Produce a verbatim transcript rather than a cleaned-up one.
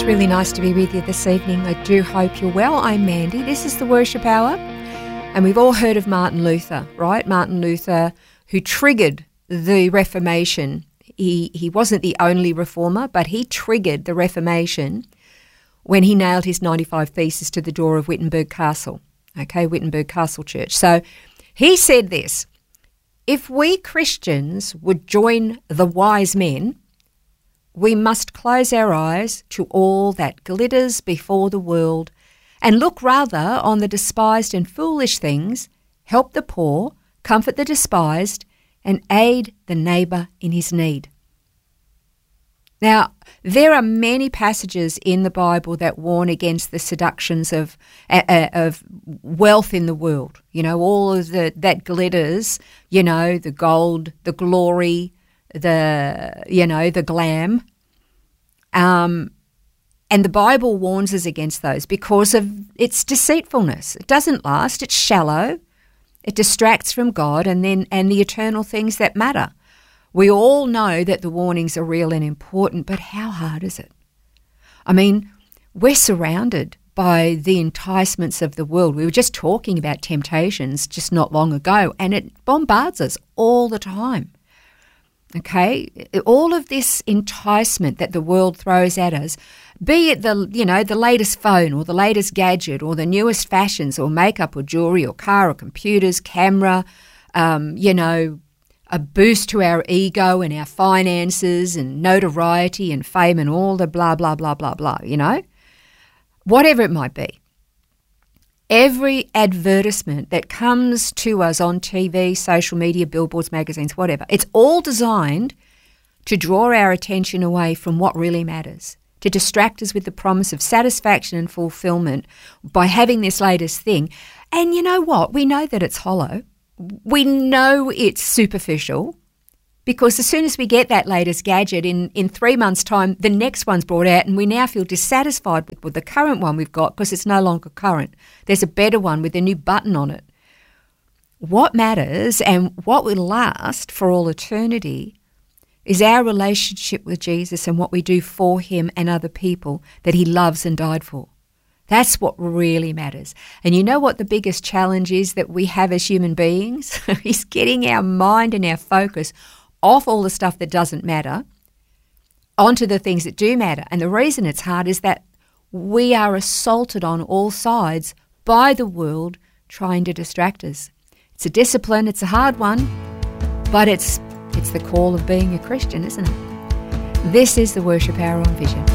really nice to be with you this evening. I do hope you're well. I'm Mandy. This is the Worship Hour. And we've all heard of Martin Luther, right? Martin Luther, who triggered the Reformation. He, he wasn't the only reformer, but he triggered the Reformation when he nailed his ninety-five Theses to the door of Wittenberg Castle, okay, Wittenberg Castle Church. So he said this: if we Christians would join the wise men, we must close our eyes to all that glitters before the world and look rather on the despised and foolish things, help the poor, comfort the despised, and aid the neighbour in his need. Now, there are many passages in the Bible that warn against the seductions of uh, of wealth in the world. You know, all of the that glitters, you know, the gold, the glory, the, you know, the glam. Um, and the Bible warns us against those because of its deceitfulness. It doesn't last. It's shallow. It distracts from God and then and the eternal things that matter. We all know that the warnings are real and important, but how hard is it? I mean, we're surrounded by the enticements of the world. We were just talking about temptations just not long ago, and it bombards us all the time. Okay, all of this enticement that the world throws at us, be it the, you know, the latest phone or the latest gadget or the newest fashions or makeup or jewelry or car or computers, camera, um, you know, a boost to our ego and our finances and notoriety and fame and all the blah, blah, blah, blah, blah, you know, whatever it might be. Every advertisement that comes to us on T V, social media, billboards, magazines, whatever, it's all designed to draw our attention away from what really matters, to distract us with the promise of satisfaction and fulfillment by having this latest thing. And you know what? We know that it's hollow. We know it's superficial because as soon as we get that latest gadget, in, in three months' time, the next one's brought out and we now feel dissatisfied with, with the current one we've got because it's no longer current. There's a better one with a new button on it. What matters and what will last for all eternity is our relationship with Jesus and what we do for him and other people that he loves and died for. That's what really matters. And you know what the biggest challenge is that we have as human beings? Is getting our mind and our focus off all the stuff that doesn't matter onto the things that do matter. And the reason it's hard is that we are assaulted on all sides by the world trying to distract us. It's a discipline, it's a hard one, but it's it's the call of being a Christian, isn't it? This is the Worship Hour on Vision.